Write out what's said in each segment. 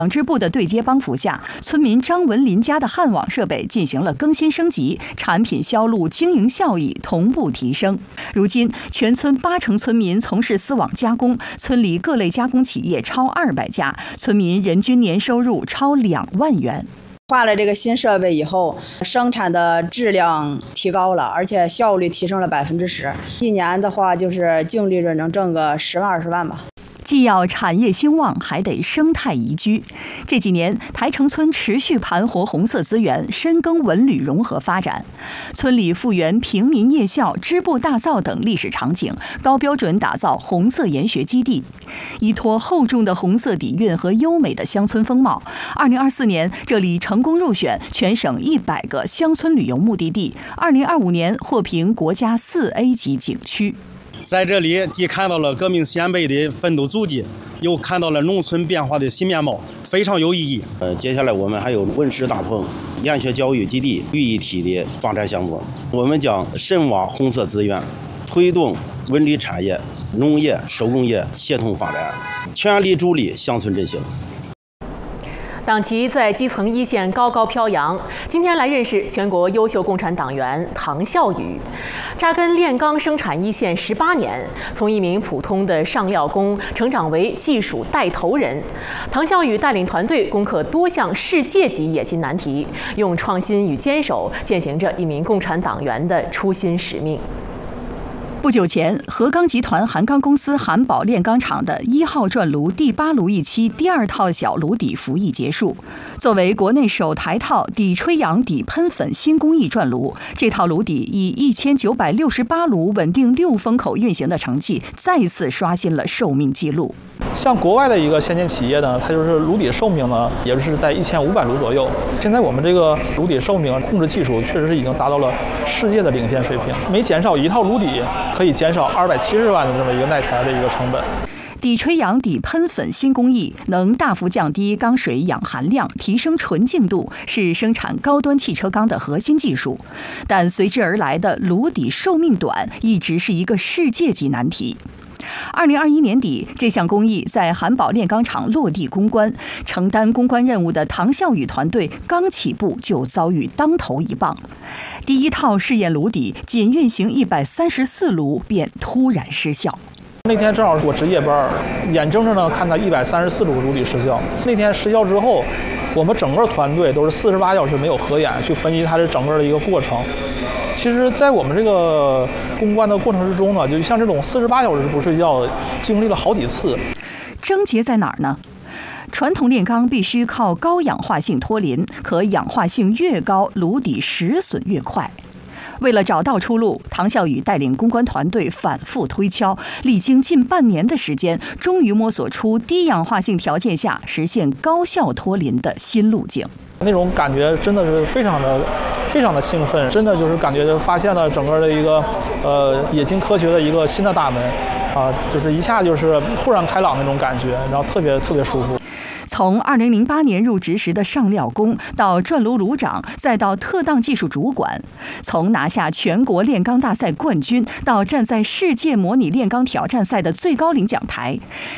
支部的对接帮扶下，村民张文林家的焊网设备进行了更新升级，产品销路、经营效益同步提升。如今，全村80%村民从事丝网加工，村里各类加工企业超200家，村民人均年收入超2万元。 换了这个新设备以后，生产的质量提高了，而且效率提升了10%。一年的话，就是净利润能挣个10万20万吧。 既要产业兴旺，还得生态宜居。这几年，台城村持续盘活红色资源，深耕文旅融合发展。村里复原平民夜校、织布大灶等历史场景，高标准打造红色研学基地。依托厚重的红色底蕴和优美的乡村风貌，2024年这里成功入选全省100个乡村旅游目的地，2025年获评国家4A 级景区。 在这里既看到了革命先辈的奋斗足迹，又看到了农村变化的新面貌，非常有意义。 接下来我们还有文史大棚、研学教育基地于一体的发展项目。我们将深挖红色资源，推动文旅产业、农业、手工业协同发展，全力助力乡村振兴。 党旗在基层一线高高飘扬。今天来认识全国优秀共产党员唐孝宇，扎根炼钢生产一线18年，从一名普通的上料工成长为技术带头人。唐孝宇带领团队攻克多项世界级冶金难题，用创新与坚守践行着一名共产党员的初心使命。 不久前，合钢集团韩钢公司韩宝炼钢厂的1号转炉第8炉一期第2套小炉底服役结束。作为国内首台套底吹扬底喷粉新工艺转炉，这套炉底以1968炉稳定6风口运行的成绩，再次刷新了寿命记录。 像国外的一个先进企业呢，它就是炉底寿命呢，也就是在1500炉左右。现在我们这个炉底寿命控制技术确实是已经达到了世界的领先水平，每减少一套炉底，可以减少270万的这么一个耐材的一个成本。 底吹扬底喷粉新工艺能大幅降低钢水氧含量，提升纯净度，是生产高端汽车钢的核心技术。但随之而来的炉底寿命短，一直是一个世界级难题。2021年底，这项工艺在韩宝炼钢厂落地攻关，承担攻关任务的唐孝宇团队刚起步就遭遇当头一棒。第1套试验炉底仅运行134炉，便突然失效。 那天正好是我值夜班，眼睁睁地看到134炉炉底失效。那天失效之后，我们整个团队都是48小时没有合眼去分析它这整个的一个过程。其实，在我们这个攻关的过程之中呢，就像这种48小时不睡觉，经历了好几次。 症结在哪儿呢？传统炼钢必须靠高氧化性脱磷，可氧化性越高，炉底蚀损越快。为了找到出路，唐孝宇带领攻关团队反复推敲，历经近半年的时间，终于摸索出低氧化性条件下实现高效脱磷的新路径。 那种感觉真的是非常的兴奋，真的就是感觉发现了整个的一个冶金科学的一个新的大门啊，就是一下就是豁然开朗那种感觉，然后特别舒服。 从2008年入职时的上料工，到转炉炉长，再到特当技术主管，从拿下全国炼钢大赛冠军，到站在世界模拟炼钢挑战赛的最高领奖台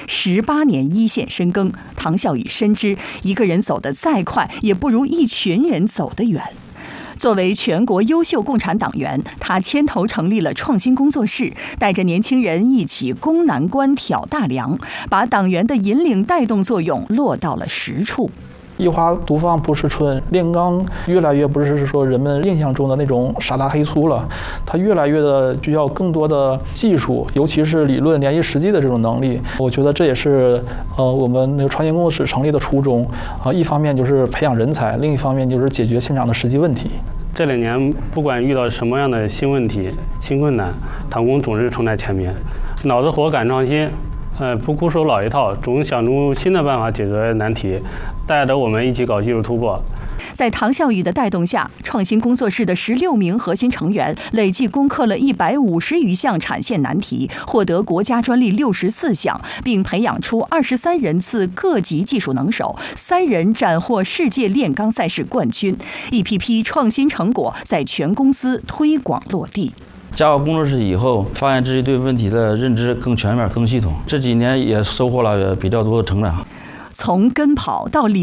，18年一线深耕，唐孝宇深知，一个人走得再快，也不如一群人走得远。作为全国优秀共产党员，他牵头成立了创新工作室，带着年轻人一起攻难关、挑大梁，把党员的引领带动作用落到了实处。 一花独放不是春，炼钢越来越不是说人们印象中的那种傻大黑粗了，它越来越的需要更多的技术，尤其是理论联系实际的这种能力。我觉得这也是我们那个创新工作室成立的初衷啊。一方面就是培养人才，另一方面就是解决现场的实际问题。 这2年不管遇到什么样的新问题、新困难，党工总是冲在前面，脑子活赶创新，不固守老一套，总想出新的办法解决难题，带着我们一起搞技术突破。 在唐孝宇的带动下，创新工作室的16名核心成员累计攻克了150余项产线难题，获得国家专利64项，并培养出23人次各级技术能手，3人斩获世界炼钢赛事冠军，一批批创新成果在全公司推广落地。 加入工作室以后，发现自己对问题的认知更全面、更系统。这几年也收获了比较多的成长。 从跟跑到